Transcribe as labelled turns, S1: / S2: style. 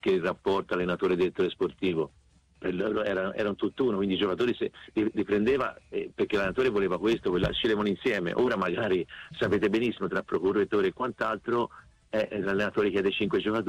S1: che il rapporto allenatore-direttore sportivo. Per loro era un tutt'uno, quindi i giocatori li prendeva perché l'allenatore voleva questo, sceglievano insieme. Ora magari sapete benissimo tra procuratore e quant'altro l'allenatore chiede 5 giocatori